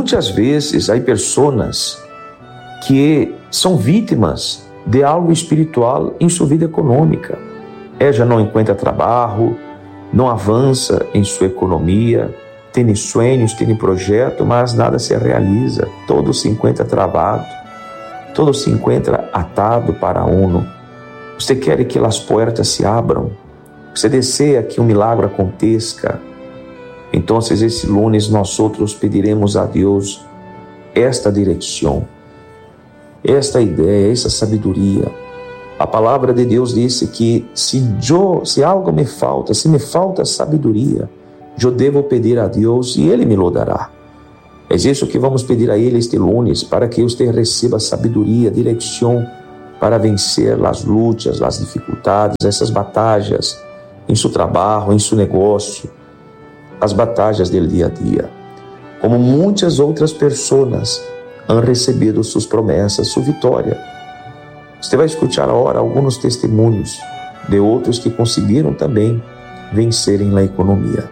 muitas vezes há pessoas que são vítimas de algo espiritual em sua vida econômica. Ela não encontra trabalho, não avança em sua economia, tem sonhos, tem projeto, mas nada se realiza. Todo se encontra travado, todo se encontra atado para uno. Você quer que as portas se abram? Você deseja que milagre aconteça? Então, esse lunes nós pediremos a Deus esta direção, esta ideia, essa sabedoria. A palavra de Deus disse que se algo me falta, se me falta sabedoria, eu devo pedir a Deus e Ele me lo dará. É isso que vamos pedir a Ele este lunes, para que você receba sabedoria, direção para vencer as lutas, as dificuldades, essas batalhas em seu trabalho, em seu negócio, as batalhas do dia a dia. Como muitas outras pessoas han recebido suas promessas, sua vitória. Você vai escutar agora alguns testemunhos de outros que conseguiram também vencerem na economia.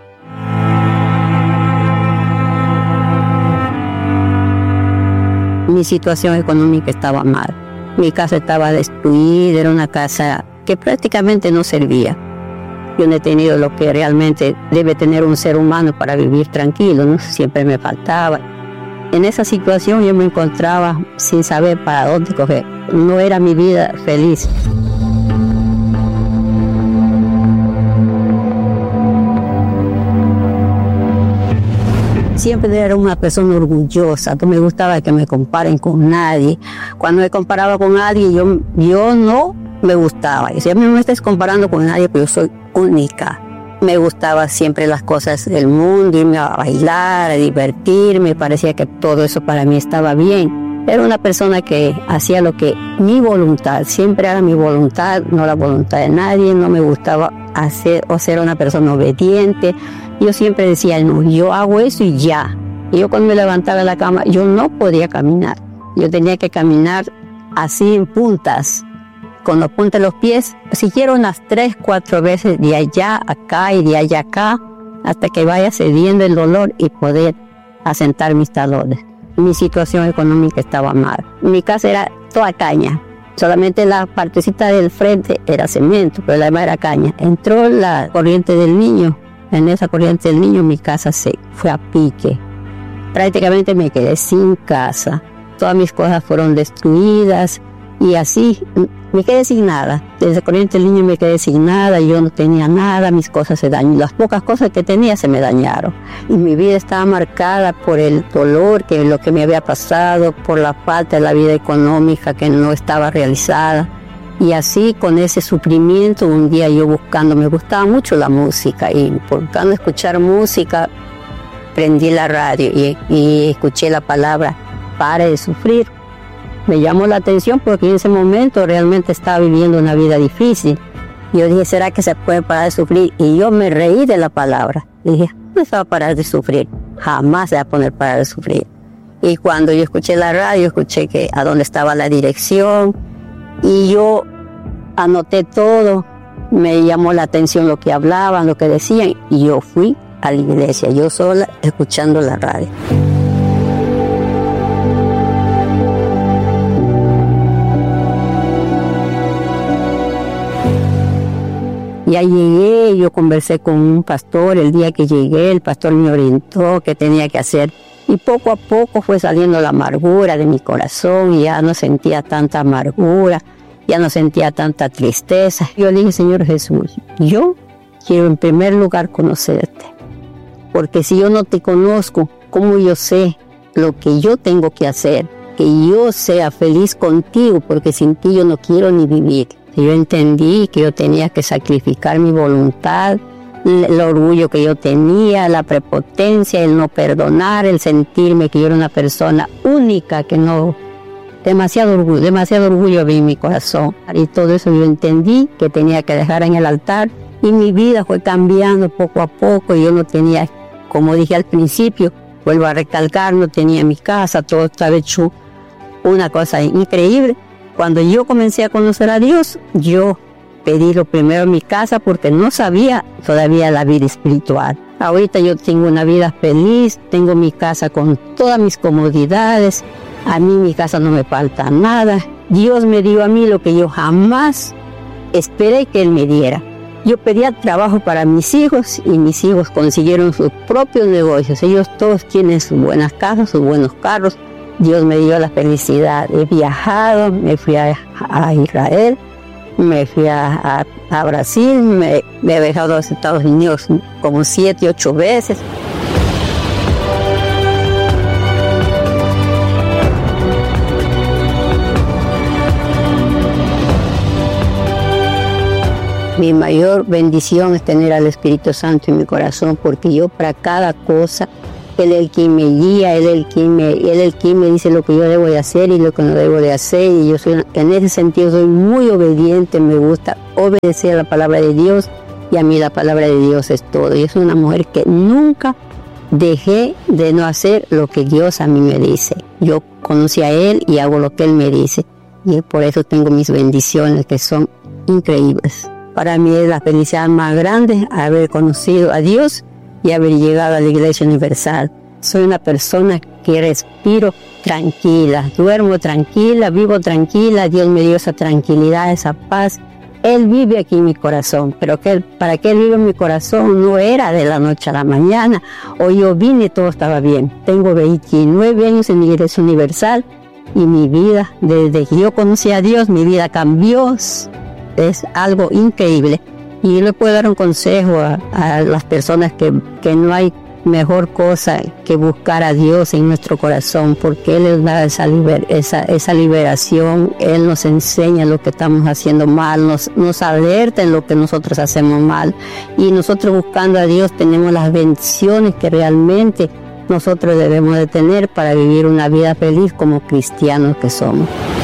Mi situación económica estaba mal. Mi casa estaba destruida, era una casa que prácticamente no servía. Yo no he tenido lo que realmente debe tener un ser humano para vivir tranquilo, ¿no? Siempre me faltaba. En esa situación yo me encontraba sin saber para dónde coger. No era mi vida feliz. Siempre era una persona orgullosa, no me gustaba que me comparen con nadie. Cuando me comparaba con alguien, yo no me gustaba. Y si a mí no me estés comparando con nadie, pues yo soy única. Me gustaba siempre las cosas del mundo, irme a bailar, a divertirme, parecía que todo eso para mí estaba bien. Era una persona que hacía lo que mi voluntad, siempre era mi voluntad, no la voluntad de nadie, no me gustaba hacer o ser una persona obediente. Yo siempre decía, no, yo hago eso y ya. Y yo cuando me levantaba de la cama, yo no podía caminar. Yo tenía que caminar así en puntas, con los puntas de los pies, siquiera unas 3, 4 veces de allá acá y de allá acá, hasta que vaya cediendo el dolor y poder asentar mis talones. Mi situación económica estaba mal. Mi casa era toda caña. Solamente la partecita del frente era cemento, pero la demás era caña. Entró la corriente del Niño. En esa corriente del Niño mi casa se fue a pique. Prácticamente me quedé sin casa. Todas mis cosas fueron destruidas y así me quedé sin nada. Desde la corriente del Niño me quedé sin nada, yo no tenía nada, mis cosas se dañaron. Las pocas cosas que tenía se me dañaron. Y mi vida estaba marcada por el dolor, que lo que me había pasado, por la falta de la vida económica que no estaba realizada. Y así, con ese sufrimiento, un día yo buscando, me gustaba mucho la música, y buscando escuchar música, prendí la radio y escuché la palabra, pare de sufrir. Me llamó la atención porque en ese momento realmente estaba viviendo una vida difícil. Yo dije, ¿será que se puede parar de sufrir? Y yo me reí de la palabra. Dije, no se va a parar de sufrir, jamás se va a poner parar de sufrir. Y cuando yo escuché la radio, escuché que a dónde estaba la dirección, y yo anoté todo, me llamó la atención lo que hablaban, lo que decían, y yo fui a la iglesia, yo sola, escuchando la radio. Ya llegué, yo conversé con un pastor, el día que llegué, el pastor me orientó qué tenía que hacer. Y poco a poco fue saliendo la amargura de mi corazón y ya no sentía tanta amargura, ya no sentía tanta tristeza. Yo le dije, Señor Jesús, yo quiero en primer lugar conocerte, porque si yo no te conozco, ¿cómo yo sé lo que yo tengo que hacer? Que yo sea feliz contigo, porque sin ti yo no quiero ni vivir. Yo entendí que yo tenía que sacrificar mi voluntad, el orgullo que yo tenía, la prepotencia, el no perdonar, el sentirme que yo era una persona única, que no... demasiado orgullo había en mi corazón. Y todo eso yo entendí que tenía que dejar en el altar, y mi vida fue cambiando poco a poco. Yo no tenía, como dije al principio, vuelvo a recalcar, no tenía mi casa, todo estaba hecho una cosa increíble. Cuando yo comencé a conocer a Dios, yo pedí lo primero en mi casa porque no sabía todavía la vida espiritual. Ahorita yo tengo una vida feliz, tengo mi casa con todas mis comodidades, a mí mi casa no me falta nada. Dios me dio a mí lo que yo jamás esperé que Él me diera. Yo pedía trabajo para mis hijos y mis hijos consiguieron sus propios negocios. Ellos todos tienen sus buenas casas, sus buenos carros. Dios me dio la felicidad. He viajado, me fui a Israel, me fui a Brasil, me he viajado a los Estados Unidos como 7, 8 veces. Mi mayor bendición es tener al Espíritu Santo en mi corazón, porque yo para cada cosa, Él es el quien me guía, Él es el quien me dice lo que yo debo de hacer y lo que no debo de hacer. Y yo en ese sentido soy muy obediente, me gusta obedecer a la palabra de Dios, y a mí la palabra de Dios es todo. Yo soy una mujer que nunca dejé de no hacer lo que Dios a mí me dice. Yo conocí a Él y hago lo que Él me dice, y por eso tengo mis bendiciones que son increíbles. Para mí es la felicidad más grande haber conocido a Dios y haber llegado a la Iglesia Universal. Soy una persona que respiro tranquila, duermo tranquila, vivo tranquila. Dios me dio esa tranquilidad, esa paz. Él vive aquí en mi corazón, pero para que Él viva en mi corazón no era de la noche a la mañana. Hoy yo vine y todo estaba bien. Tengo 29 años en la Iglesia Universal y mi vida, desde que yo conocí a Dios, mi vida cambió. Es algo increíble, y yo le puedo dar un consejo a las personas que no hay mejor cosa que buscar a Dios en nuestro corazón, porque Él nos da esa liberación. Él nos enseña lo que estamos haciendo mal, nos alerta en lo que nosotros hacemos mal, y nosotros buscando a Dios tenemos las bendiciones que realmente nosotros debemos de tener para vivir una vida feliz como cristianos que somos.